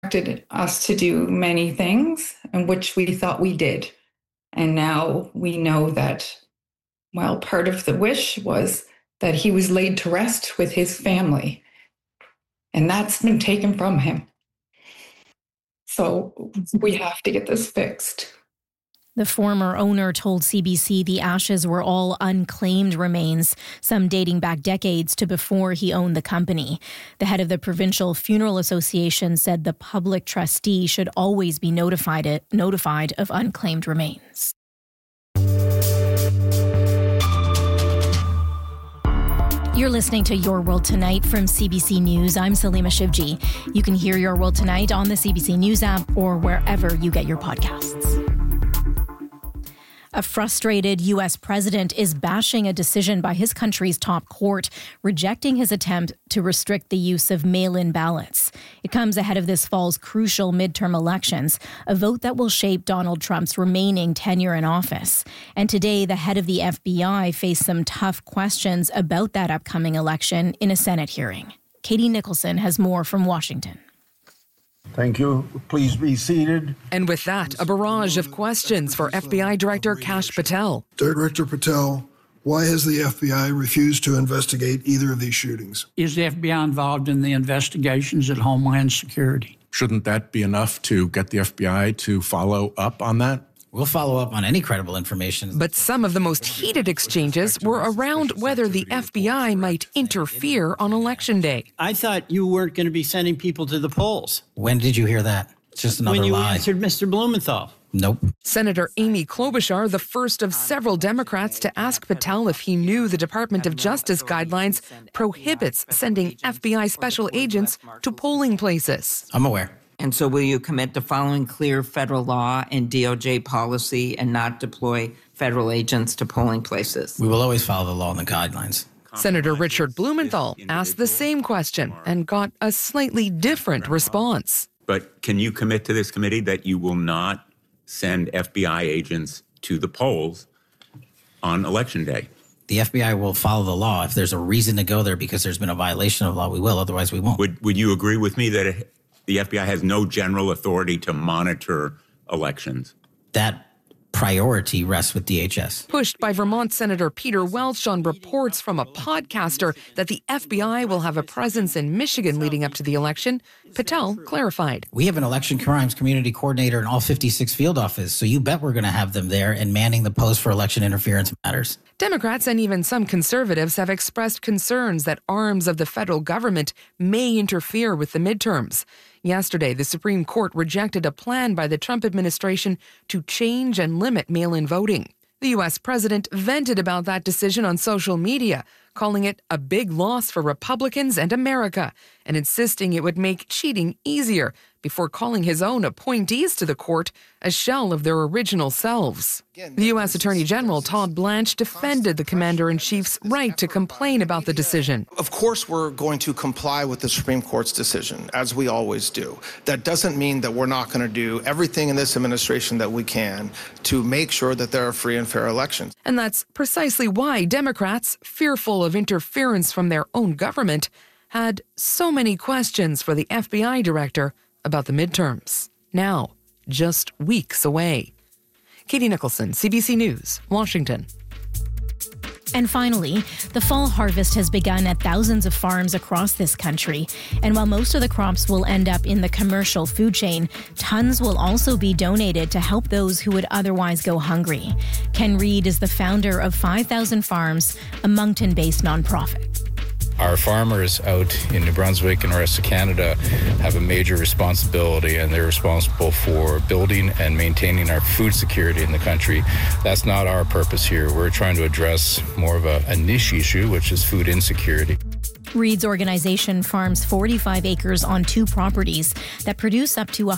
expected us to do many things, and which we thought we did. And now we know that, well, part of the wish was that he was laid to rest with his family. And that's been taken from him. So we have to get this fixed. The former owner told CBC the ashes were all unclaimed remains, some dating back decades to before he owned the company. The head of the Provincial Funeral Association said the public trustee should always be notified of unclaimed remains. You're listening to Your World Tonight from CBC News. I'm Salima Shivji. You can hear Your World Tonight on the CBC News app or wherever you get your podcasts. A frustrated U.S. president is bashing a decision by his country's top court, rejecting his attempt to restrict the use of mail-in ballots. It comes ahead of this fall's crucial midterm elections, a vote that will shape Donald Trump's remaining tenure in office. And today, the head of the FBI faced some tough questions about that upcoming election in a Senate hearing. Katie Nicholson has more from Washington. Thank you. Please be seated. And with that, a barrage of questions for FBI Director Kash Patel. Director Patel, why has the FBI refused to investigate either of these shootings? Is the FBI involved in the investigations at Homeland Security? Shouldn't that be enough to get the FBI to follow up on that? We'll follow up on any credible information. But some of the most heated exchanges were around whether the FBI might interfere on Election Day. I thought you weren't going to be sending people to the polls. When did you hear that? It's just another lie. When you answered Mr. Blumenthal. Nope. Senator Amy Klobuchar, the first of several Democrats to ask Patel if he knew the Department of Justice guidelines prohibits sending FBI special agents to polling places. I'm aware. And so will you commit to following clear federal law and DOJ policy and not deploy federal agents to polling places? We will always follow the law and the guidelines. Senator Richard Blumenthal asked the same question and got a slightly different response. But can you commit to this committee that you will not send FBI agents to the polls on Election Day? The FBI will follow the law. If there's a reason to go there because there's been a violation of law, we will. Otherwise, we won't. Would you agree with me that the FBI has no general authority to monitor elections? That priority rests with DHS. Pushed by Vermont Senator Peter Welch on reports from a podcaster that the FBI will have a presence in Michigan leading up to the election, Patel clarified. We have an election crimes community coordinator in all 56 field offices, so you bet we're going to have them there and manning the post for election interference matters. Democrats and even some conservatives have expressed concerns that arms of the federal government may interfere with the midterms. Yesterday, the Supreme Court rejected a plan by the Trump administration to change and limit mail-in voting. The U.S. president vented about that decision on social media, calling it a big loss for Republicans and America, and insisting it would make cheating easier before calling his own appointees to the court a shell of their original selves. The U.S. Attorney General Todd Blanche defended the commander-in-chief's right to complain about the decision. Of course, we're going to comply with the Supreme Court's decision, as we always do. That doesn't mean that we're not going to do everything in this administration that we can to make sure that there are free and fair elections. And that's precisely why Democrats, fearful of interference from their own government, had so many questions for the FBI director about the midterms. Now, just weeks away. Katie Nicholson, CBC News, Washington. And finally, the fall harvest has begun at thousands of farms across this country. And while most of the crops will end up in the commercial food chain, tons will also be donated to help those who would otherwise go hungry. Ken Reed is the founder of 5,000 Farms, a Moncton-based nonprofit. Our farmers out in New Brunswick and the rest of Canada have a major responsibility, and they're responsible for building and maintaining our food security in the country. That's not our purpose here. We're trying to address more of a niche issue, which is food insecurity. Reed's organization farms 45 acres on 2 properties that produce up to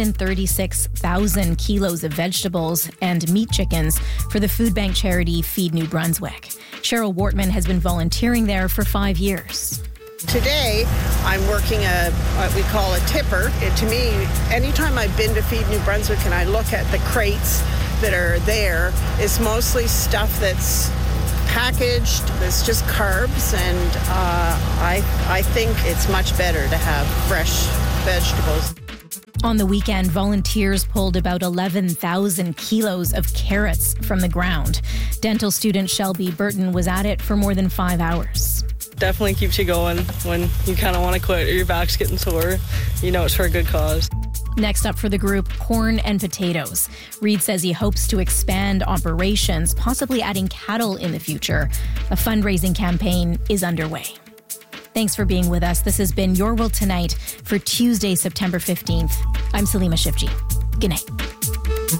136,000 kilos of vegetables and meat chickens for the food bank charity Feed New Brunswick. Cheryl Wortman has been volunteering there for 5 years. Today, I'm working what we call a tipper. To me, anytime I've been to Feed New Brunswick and I look at the crates that are there, it's mostly stuff that's packaged, it's just carbs, and I think it's much better to have fresh vegetables. On the weekend, volunteers pulled about 11,000 kilos of carrots from the ground. Dental student Shelby Burton was at it for more than 5 hours. Definitely keeps you going when you kind of want to quit or your back's getting sore. You know it's for a good cause. Next up for the group, corn and potatoes. Reed says he hopes to expand operations, possibly adding cattle in the future. A fundraising campaign is underway. Thanks for being with us. This has been Your World Tonight for Tuesday, September 15th. I'm Salima Shivji. Good night.